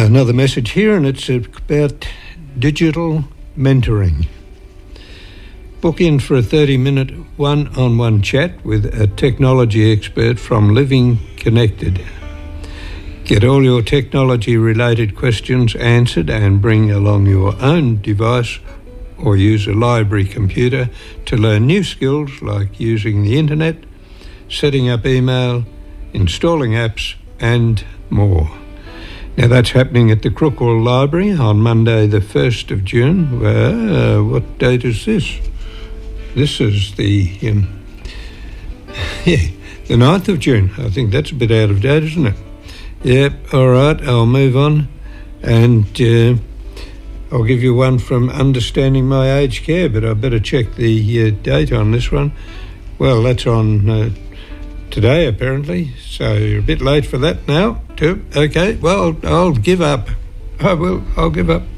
Another message here, and it's about digital mentoring. Book in for a 30-minute one-on-one chat with a technology expert from Living Connected. Get all your technology-related questions answered and bring along your own device or use a library computer to learn new skills like using the internet, setting up email, installing apps and more. Now that's happening at the Crookwell Library on Monday the 1st of June. What date is this? This is the 9th of June. I think that's a bit out of date, isn't it? Yep, all right, I'll move on. And I'll give you one from Understanding My Aged Care, but I better check the date on this one. Well, that's on today, apparently, so you're a bit late for that now, too. Okay, well, I'll give up. I'll give up.